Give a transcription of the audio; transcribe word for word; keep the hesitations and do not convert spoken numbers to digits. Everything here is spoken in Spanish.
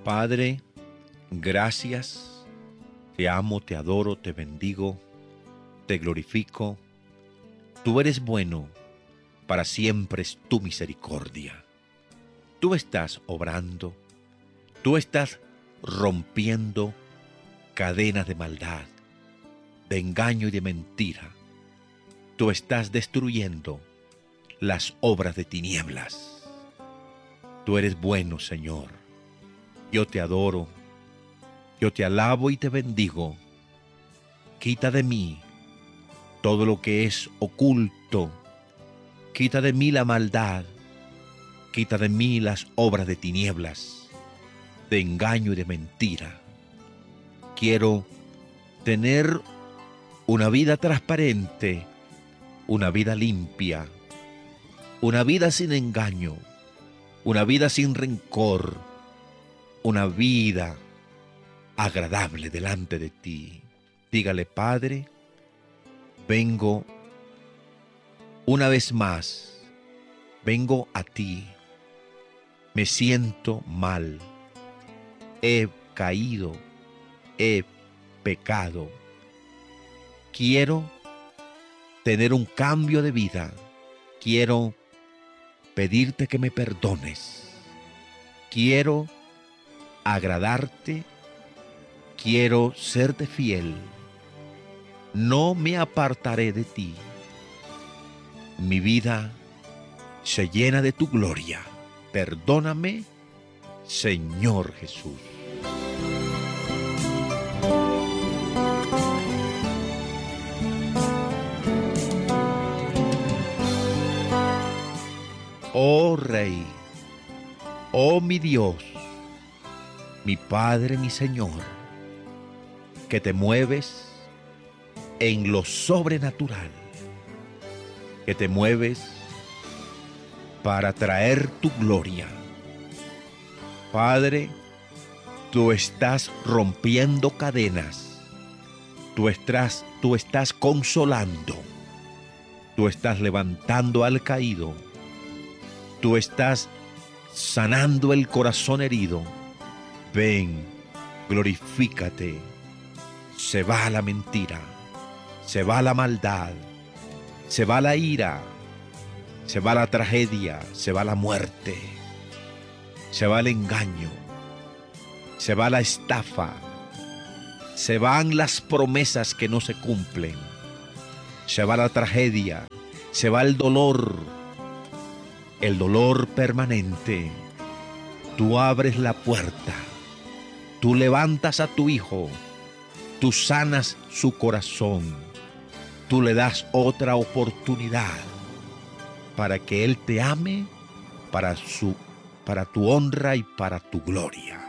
Padre, gracias, te amo, te adoro, te bendigo, te glorifico. Tú eres bueno, para siempre es tu misericordia. Tú estás obrando, tú estás rompiendo cadenas de maldad, de engaño y de mentira. Tú estás destruyendo las obras de tinieblas. Tú eres bueno, Señor. Yo te adoro, yo te alabo y te bendigo. Quita de mí todo lo que es oculto. Quita de mí la maldad. Quita de mí las obras de tinieblas, de engaño y de mentira. Quiero tener una vida transparente, una vida limpia, una vida sin engaño, una vida sin rencor, una vida agradable delante de ti. Dígale, Padre, vengo una vez más, vengo a ti, me siento mal, he caído, he pecado, quiero tener un cambio de vida, quiero pedirte que me perdones, quiero agradarte, quiero serte fiel, no me apartaré de ti. Mi vida se llena de tu gloria. Perdóname, Señor Jesús. Oh Rey, oh mi Dios, mi Padre, mi Señor, que te mueves en lo sobrenatural, que te mueves para traer tu gloria. Padre, tú estás rompiendo cadenas, tú estás, tú estás consolando, tú estás levantando al caído, tú estás sanando el corazón herido. Ven, glorifícate. Se va la mentira, se va la maldad, se va la ira, se va la tragedia, se va la muerte, se va el engaño, se va la estafa, se van las promesas que no se cumplen, se va la tragedia, se va el dolor, el dolor permanente. Tú abres la puerta, tú levantas a tu hijo, tú sanas su corazón, tú le das otra oportunidad para que él te ame para su, para tu honra y para tu gloria.